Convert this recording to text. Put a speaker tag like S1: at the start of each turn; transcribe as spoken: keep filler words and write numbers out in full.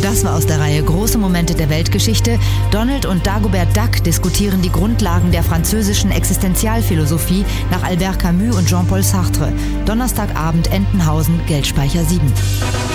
S1: Das war aus der Reihe Große Momente der Weltgeschichte. Donald und Dagobert Duck diskutieren die Grundlagen der französischen Existenzialphilosophie nach Albert Camus und Jean-Paul Sartre. Donnerstagabend, Entenhausen, Geldspeicher sieben.